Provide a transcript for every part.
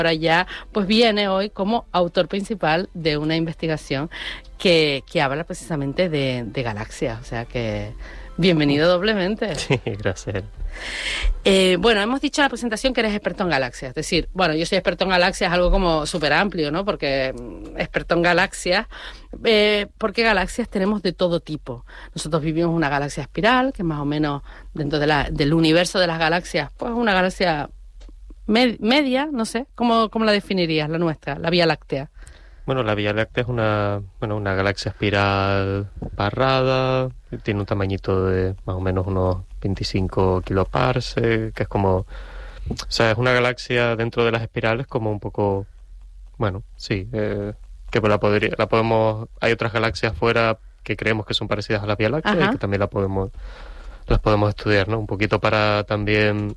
ahora ya pues viene hoy como autor principal de una investigación que habla precisamente de galaxias, o sea que bienvenido doblemente. Sí, gracias. Bueno, hemos dicho en la presentación que eres experto en galaxias, es decir, bueno, yo soy experto en galaxias, algo como súper amplio, ¿no? Porque experto en galaxias, porque galaxias tenemos de todo tipo. Nosotros vivimos una galaxia espiral, que más o menos dentro del universo de las galaxias, pues una galaxia media, no sé, ¿cómo la definirías, la nuestra, la Vía Láctea? Bueno, la Vía Láctea es una galaxia espiral parrada, tiene un tamañito de más o menos unos 25 kiloparsecs, que es como... O sea, es una galaxia dentro de las espirales como un poco... Bueno, sí, que la podemos... Hay otras galaxias fuera que creemos que son parecidas a la Vía Láctea. Ajá. Y que también las podemos estudiar, ¿no? Un poquito para también...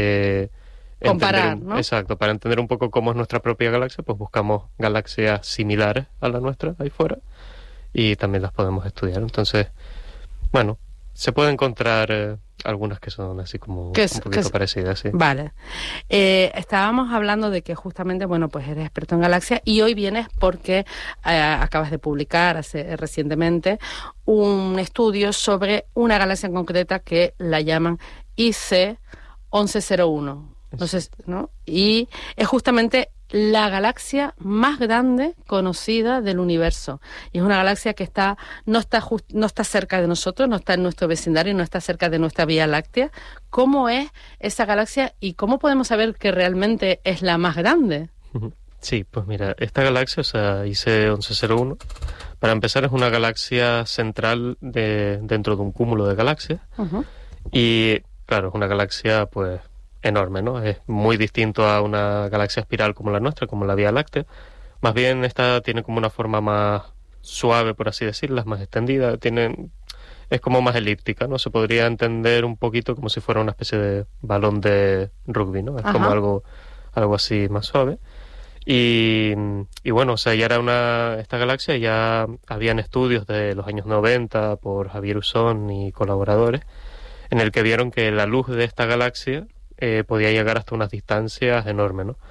comparar, ¿no? Exacto, para entender un poco cómo es nuestra propia galaxia, pues buscamos galaxias similares a la nuestra ahí fuera y también las podemos estudiar. Entonces, bueno, se puede encontrar algunas que son así como un poquito parecidas, sí. Vale. Estábamos hablando de que justamente, bueno, pues eres experto en galaxias y hoy vienes porque acabas de publicar recientemente un estudio sobre una galaxia en concreta que la llaman IC 1101. Entonces, ¿no? Y es justamente la galaxia más grande conocida del universo. Y es una galaxia que no está cerca de nosotros, no está en nuestro vecindario, no está cerca de nuestra Vía Láctea. ¿Cómo es esa galaxia y cómo podemos saber que realmente es la más grande? Sí, pues mira, esta galaxia, o sea, IC 1101, para empezar es una galaxia central dentro de un cúmulo de galaxias. Uh-huh. Y claro, es una galaxia, pues, enorme, ¿no? Es muy distinto a una galaxia espiral como la nuestra, como la Vía Láctea. Más bien esta tiene como una forma más suave, por así decirlo, más extendida, es como más elíptica, ¿no? Se podría entender un poquito como si fuera una especie de balón de rugby, ¿no? Es Ajá. como algo así más suave. Y bueno, o sea, esta galaxia ya habían estudios de los años 90 por Javier Usón y colaboradores, en el que vieron que la luz de esta galaxia podía llegar hasta unas distancias enormes, ¿no?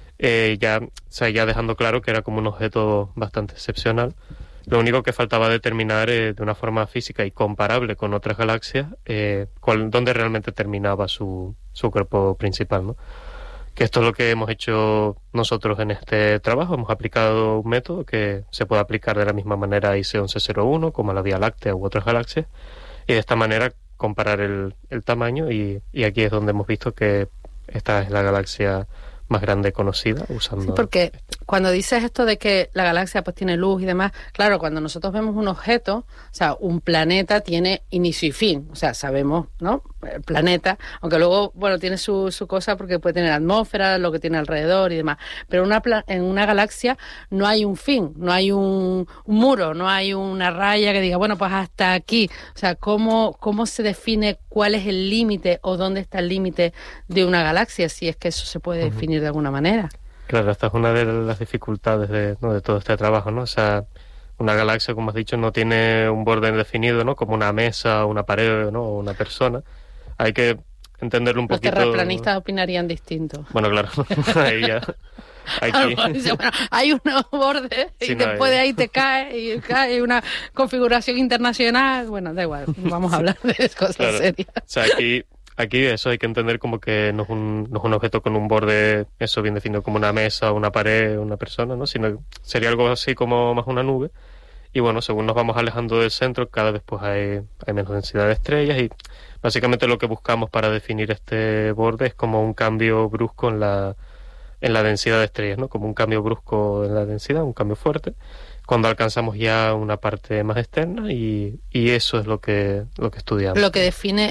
Ya dejando claro que era como un objeto bastante excepcional. Lo único que faltaba determinar de una forma física y comparable con otras galaxias dónde realmente terminaba su cuerpo principal, ¿no? Que esto es lo que hemos hecho nosotros en este trabajo. Hemos aplicado un método que se puede aplicar de la misma manera a IC 1101 como a la Vía Láctea u otras galaxias, y de esta manera comparar el tamaño y aquí es donde hemos visto que esta es la galaxia más grande conocida usando... Sí, porque cuando dices esto de que la galaxia pues tiene luz y demás, claro, cuando nosotros vemos un objeto, o sea, un planeta tiene inicio y fin, o sea, sabemos, ¿no? El planeta, aunque luego, bueno, tiene su cosa porque puede tener atmósfera, lo que tiene alrededor y demás, pero en una galaxia no hay un fin, no hay un muro, no hay una raya que diga, bueno, pues hasta aquí, o sea, ¿cómo se define cuál es el límite o dónde está el límite de una galaxia, si es que eso se puede definir de alguna manera? Claro, esta es una de las dificultades de todo este trabajo, ¿no? O sea, una galaxia, como has dicho, no tiene un borde definido, ¿no? Como una mesa, una pared, ¿no? O una persona. Hay que entenderlo un poquito. Los terraplanistas opinarían distinto. Bueno, claro, ahí ya... Aquí. Bueno, hay unos bordes y después de ahí te cae una configuración internacional. Bueno, da igual, vamos a hablar de cosas serias. O sea, aquí eso hay que entender como que no es un objeto con un borde, eso bien definido, como una mesa, una pared, una persona, ¿no? Sino sería algo así como más una nube. Y bueno, según nos vamos alejando del centro, cada vez pues hay menos densidad de estrellas y básicamente lo que buscamos para definir este borde es como un cambio brusco en la densidad de estrellas, ¿no? Como un cambio brusco en la densidad, un cambio fuerte, cuando alcanzamos ya una parte más externa y eso es lo que estudiamos. Lo que define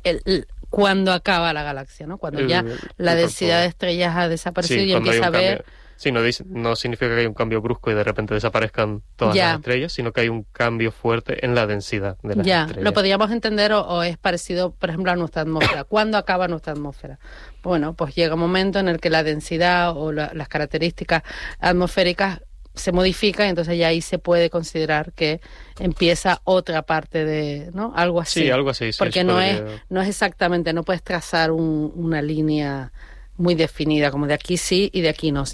cuando acaba la galaxia, ¿no? Cuando ya la densidad de estrellas ha desaparecido y empieza a ver... Sí, no significa que hay un cambio brusco y de repente desaparezcan todas las estrellas, sino que hay un cambio fuerte en la densidad de las estrellas. Lo podríamos entender o es parecido, por ejemplo, a nuestra atmósfera. ¿Cuándo acaba nuestra atmósfera? Bueno, pues llega un momento en el que la densidad o las características atmosféricas se modifican y entonces ya ahí se puede considerar que empieza otra parte de, ¿no? Algo así. Sí, algo así. Sí, porque no es exactamente, no puedes trazar una línea muy definida, como de aquí sí y de aquí no.